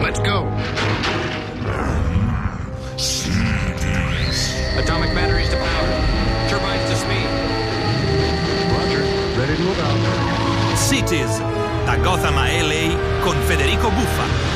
Let's go. Atomic batteries to power. Turbines to speed. Roger. Ready to move out. Cities, da Gotham a LA con Federico Buffa.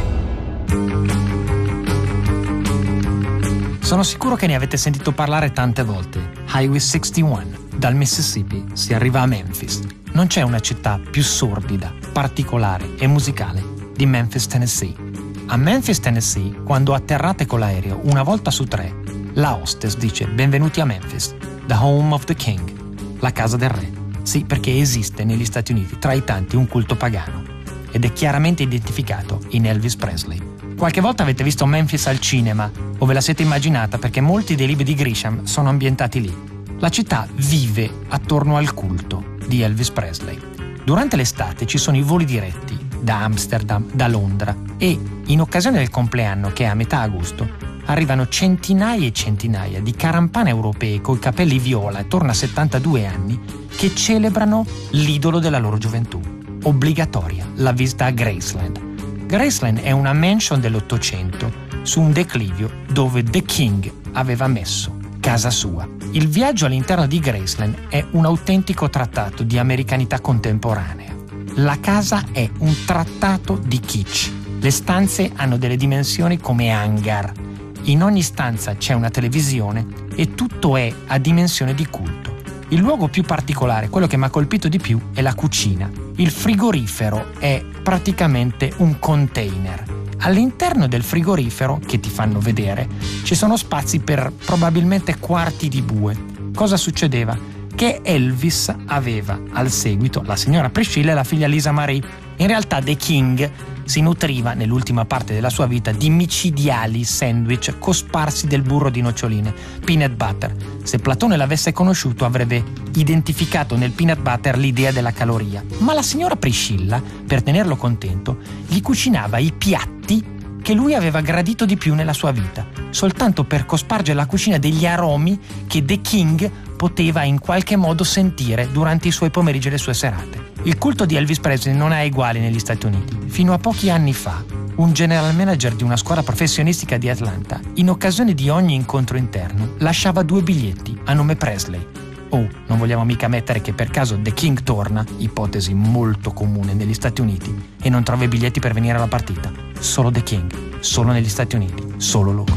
Sono sicuro che ne avete sentito parlare tante volte. Highway 61. Dal Mississippi si arriva a Memphis. Non c'è una città più sordida, particolare e musicale di Memphis, Tennessee. A Memphis, Tennessee, quando atterrate con l'aereo una volta su 3, la hostess dice benvenuti a Memphis, the home of the king, la casa del re. Sì, perché esiste negli Stati Uniti tra i tanti un culto pagano ed è chiaramente identificato in Elvis Presley. Qualche volta avete visto Memphis al cinema o ve la siete immaginata perché molti dei libri di Grisham sono ambientati lì. La città vive attorno al culto di Elvis Presley. Durante l'estate ci sono i voli diretti da Amsterdam, da Londra e in occasione del compleanno, che è a metà agosto, arrivano centinaia e centinaia di carampane europee coi capelli viola attorno a 72 anni che celebrano l'idolo della loro gioventù. Obbligatoria la visita a Graceland. Graceland è una mansion dell'Ottocento su un declivio dove The King aveva messo casa sua. Il viaggio all'interno di Graceland è un autentico trattato di americanità contemporanea. La casa è un trattato di kitsch. Le stanze hanno delle dimensioni come hangar. In ogni stanza c'è una televisione e tutto è a dimensione di culto. Il luogo più particolare, quello che mi ha colpito di più, è la cucina. Il frigorifero è praticamente un container. All'interno del frigorifero, che ti fanno vedere, ci sono spazi per probabilmente quarti di bue. Cosa succedeva? Che Elvis aveva al seguito la signora Priscilla e la figlia Lisa Marie. In realtà The King si nutriva nell'ultima parte della sua vita di micidiali sandwich cosparsi del burro di noccioline, peanut butter. Se Platone l'avesse conosciuto avrebbe identificato nel peanut butter l'idea della caloria. Ma la signora Priscilla, per tenerlo contento, gli cucinava i piatti che lui aveva gradito di più nella sua vita, soltanto per cospargere la cucina degli aromi che The King poteva in qualche modo sentire durante i suoi pomeriggi e le sue serate. Il culto di Elvis Presley non ha eguali negli Stati Uniti. Fino a pochi anni fa, un general manager di una scuola professionistica di Atlanta, in occasione di ogni incontro interno, lasciava 2 biglietti a nome Presley. Oh, non vogliamo mica mettere che per caso The King torna, ipotesi molto comune negli Stati Uniti, e non trova i biglietti per venire alla partita. Solo The King, solo negli Stati Uniti, solo loro.